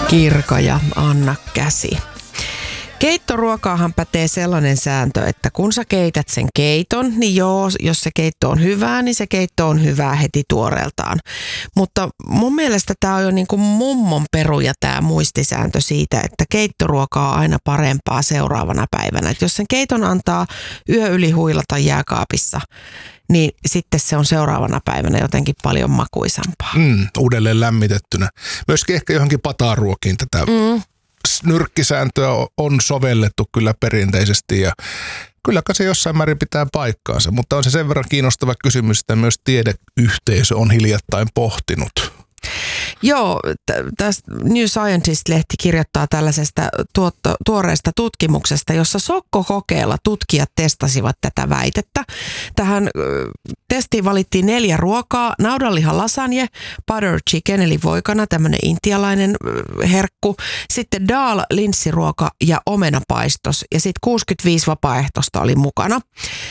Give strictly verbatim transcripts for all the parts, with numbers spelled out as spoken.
Kirka ja Anna Käsi. Keittoruokaahan pätee sellainen sääntö, että kun sä keität sen keiton, niin joo, jos se keitto on hyvää, niin se keitto on hyvää heti tuoreeltaan. Mutta mun mielestä tää on jo niin kuin mummon peruja tää muistisääntö siitä, että keittoruoka on aina parempaa seuraavana päivänä. Et jos sen keiton antaa yö yli huilata jääkaapissa, niin sitten se on seuraavana päivänä jotenkin paljon makuisampaa. Mm, uudelleen lämmitettynä. Myöskin ehkä johonkin pataruokiin tätä mm. nyrkkisääntöä on sovellettu kyllä perinteisesti ja kyllä se jossain määrin pitää paikkaansa, mutta on se sen verran kiinnostava kysymys, että myös tiedeyhteisö on hiljattain pohtinut. Joo, tästä New Scientist-lehti kirjoittaa tällaisesta tuotto, tuoreesta tutkimuksesta, jossa sokkokokeella tutkijat testasivat tätä väitettä. Tähän testiin valittiin neljä ruokaa: naudanliha lasagne, butter chicken eli voikana, tämmöinen intialainen herkku, sitten dal linssiruoka ja omenapaistos, ja sitten kuusikymmentäviisi vapaaehtoista oli mukana.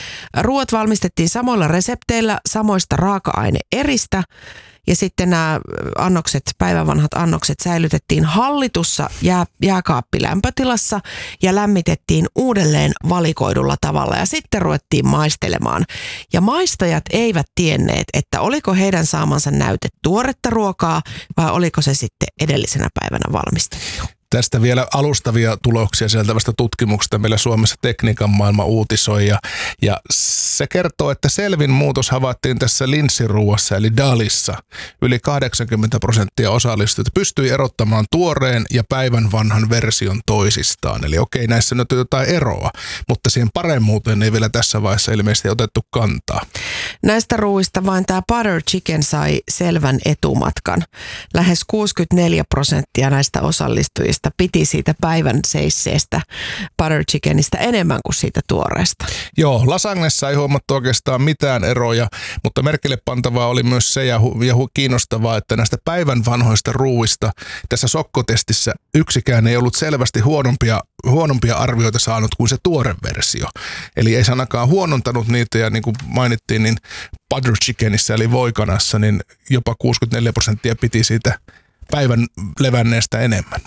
Ruoat valmistettiin samoilla resepteillä samoista raaka-aine-eristä. Ja sitten nämä annokset, päivänvanhat annokset säilytettiin hallitussa jää, jääkaappilämpötilassa ja lämmitettiin uudelleen valikoidulla tavalla. Ja sitten ruvettiin maistelemaan. Ja maistajat eivät tienneet, että oliko heidän saamansa näyte tuoretta ruokaa vai oliko se sitten edellisenä päivänä valmistettu. Tästä vielä alustavia tuloksia sieltävästä tutkimuksesta meillä Suomessa Tekniikan maailma uutisoi ja, ja se kertoo, että selvin muutos havaittiin tässä linssiruuassa eli dalissa. Yli kahdeksankymmentä prosenttia osallistujista pystyi erottamaan tuoreen ja päivän vanhan version toisistaan. Eli okei, näissä nyt on jotain eroa, mutta siihen paremmuuteen ei vielä tässä vaiheessa ilmeisesti otettu kantaa. Näistä ruuista vain tämä butter chicken sai selvän etumatkan. Lähes kuusikymmentäneljä prosenttia näistä osallistujista piti siitä päivän seisseestä butter chickenistä enemmän kuin siitä tuoreesta. Joo, lasagnessa ei huomattu oikeastaan mitään eroja, mutta merkille pantavaa oli myös se ja, hu- ja hu- kiinnostavaa, että näistä päivän vanhoista ruuista tässä sokkotestissä yksikään ei ollut selvästi huonompia, huonompia arvioita saanut kuin se tuore versio. Eli ei sanakaan huonontanut niitä ja niin kuin mainittiin, niin butter chickenissä eli voikanassa, niin jopa kuusikymmentäneljä prosenttia piti siitä päivän levänneestä enemmän.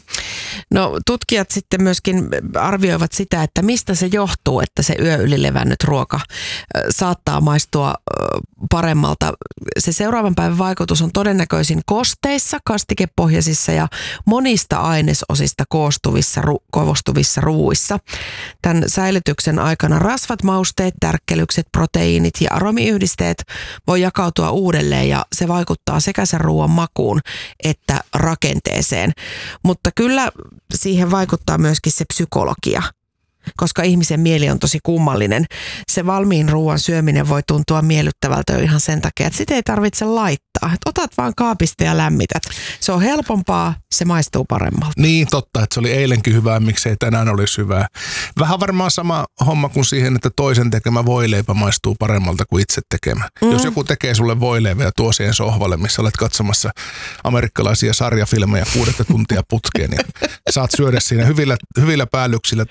No tutkijat sitten myöskin arvioivat sitä, että mistä se johtuu, että se yö yli levännyt ruoka saattaa maistua paremmalta. Se seuraavan päivän vaikutus on todennäköisin kosteissa, kastikepohjaisissa ja monista ainesosista koostuvissa, ru- koostuvissa ruuissa. Tämän säilytyksen aikana rasvat, mausteet, tärkkelykset, proteiinit ja aromiyhdisteet voi jakautua uudelleen ja se vaikuttaa sekä sen ruoan makuun että rakenteeseen. Mutta kyllä siihen vaikuttaa myöskin se psykologia, koska ihmisen mieli on tosi kummallinen. Se valmiin ruoan syöminen voi tuntua miellyttävältä jo ihan sen takia, että sitä ei tarvitse laittaa. Et otat vaan kaapista ja lämmität. Se on helpompaa, se maistuu paremmalta. Niin, totta, että se oli eilenkin hyvää, miksei tänään olisi hyvää. Vähän varmaan sama homma kuin siihen, että toisen tekemä voileipä maistuu paremmalta kuin itse tekemä. Mm. Jos joku tekee sulle voileipä ja tuo siihen sohvalle, missä olet katsomassa amerikkalaisia sarjafilmejä kuudetta tuntia putkeen, niin saat syödä siinä hyvillä, hyvillä päällyksillä